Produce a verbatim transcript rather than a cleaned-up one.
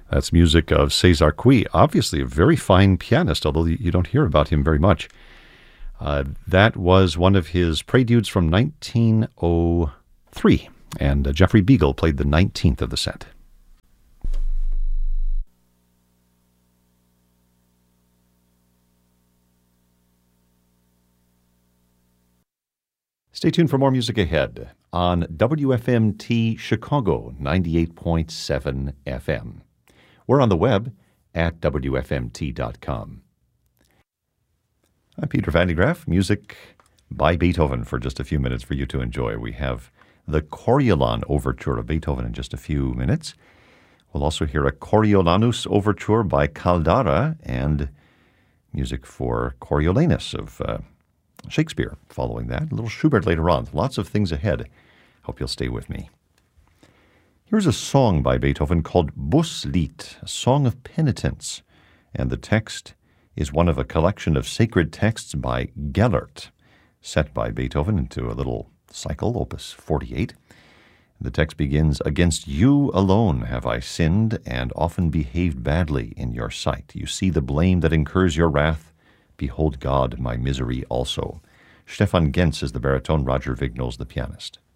That's music of César Cui, obviously a very fine pianist, although you don't hear about him very much. Uh, that was one of his preludes from nineteen oh three, and uh, Jeffrey Beagle played the nineteenth of the set. Stay tuned for more music ahead on W F M T Chicago ninety-eight point seven F M. We're on the web at W F M T dot com. I'm Peter Van de Graaff. Music by Beethoven for just a few minutes for you to enjoy. We have the Coriolan Overture of Beethoven in just a few minutes. We'll also hear a Coriolanus Overture by Caldara and music for Coriolanus of uh, Shakespeare following that. A little Schubert later on. Lots of things ahead. Hope you'll stay with me. Here's a song by Beethoven called Bußlied, a song of penitence, and the text is one of a collection of sacred texts by Gellert, set by Beethoven into a little cycle, opus forty-eight. The text begins, "Against you alone have I sinned and often behaved badly in your sight. You see the blame that incurs your wrath. Behold God, my misery also." Stefan Gens is the baritone, Roger Vignol's the pianist.